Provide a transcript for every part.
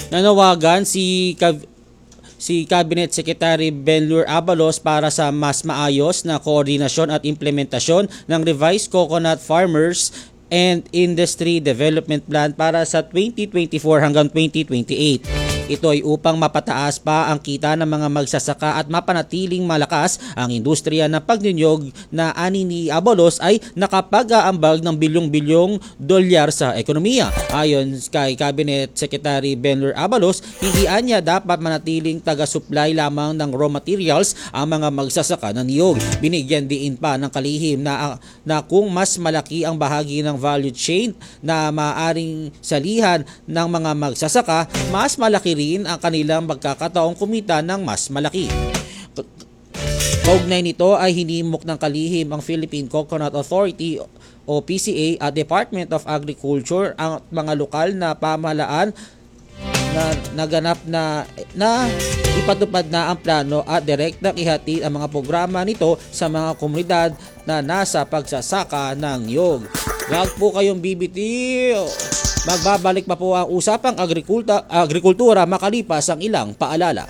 Nanawagan si Cabinet Secretary Benlur Abalos para sa mas maayos na koordinasyon at implementasyon ng Revised Coconut Farmers and Industry Development Plan para sa 2024 hanggang 2028. Ito ay upang mapataas pa ang kita ng mga magsasaka at mapanatiling malakas ang industriya ng pagninyog na ani ni Abalos ay nakapag-aambag ng bilyong-bilyong dolyar sa ekonomiya. Ayon kay Cabinet Secretary Benlur Abalos, hindi niya dapat manatiling taga-supply lamang ng raw materials ang mga magsasaka ng niyog. Binigyan din pa ng kalihim na kung mas malaki ang bahagi ng value chain na maaring salihan ng mga magsasaka, mas malaki rin ang kanilang magkakataong kumita ng mas malaki. Kaugnay nito ay hinimok ng kalihim ang Philippine Coconut Authority o PCA at Department of Agriculture ang mga lokal na pamahalaan na naganap na ipatupad na ang plano at direktang ihatid ang mga programa nito sa mga komunidad na nasa pagsasaka ng niyog. Wag po kayong bibitiw. Magbabalik pa po ang usapang agrikultura makalipas ang ilang paalala.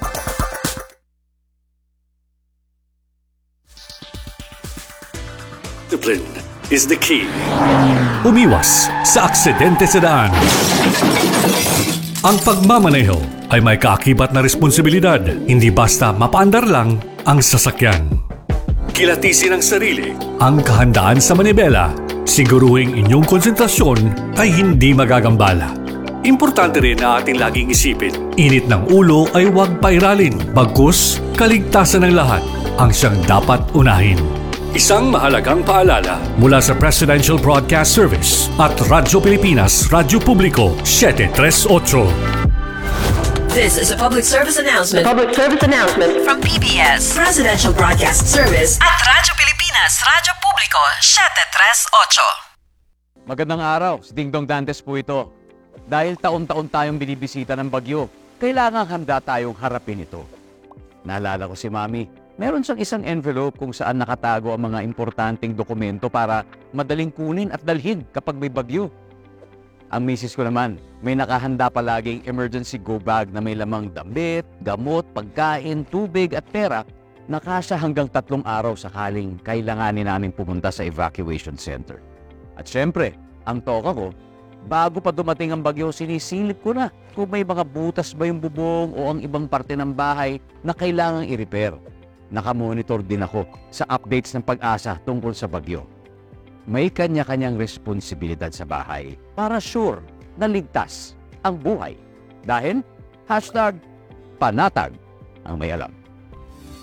Discipline is the key. Umiwas sa aksidente sa daan. Ang pagmamaneho ay may kaakibat na responsibilidad. Hindi basta mapaandar lang ang sasakyan. Kilatisin ang sarili, ang kahandaan sa manibela. Siguruhing inyong konsentrasyon ay hindi magagambala. Importante rin na ating laging isipin, init ng ulo ay huwag pairalin. Bagkus, kaligtasan ng lahat ang siyang dapat unahin. Isang mahalagang paalala mula sa Presidential Broadcast Service at Radyo Pilipinas, Radyo Publiko, 738. This is a public service announcement. From PBS, Presidential Broadcast Service at Radyo Pilipinas, Radyo Publiko, 738. Magandang araw, si Ding Dong Dantes po ito. Dahil taon-taon tayong binibisita ng bagyo, kailangan handa tayong harapin ito. Naalala ko si Mami, meron siyang isang envelope kung saan nakatago ang mga importanteng dokumento para madaling kunin at dalhin kapag may bagyo. Ang misis ko naman, may nakahanda palaging emergency go bag na may lamang damit, gamot, pagkain, tubig at pera na kasya hanggang 3 araw sakaling kailanganin namin pumunta sa evacuation center. At syempre, ang toka ko, bago pa dumating ang bagyo, sinisilip ko na kung may mga butas ba yung bubong o ang ibang parte ng bahay na kailangang i-repair. Nakamonitor din ako sa updates ng Pag-asa tungkol sa bagyo. May kanya-kanyang responsibilidad sa bahay para sure na ligtas ang buhay. Dahil #panatag ang may alam.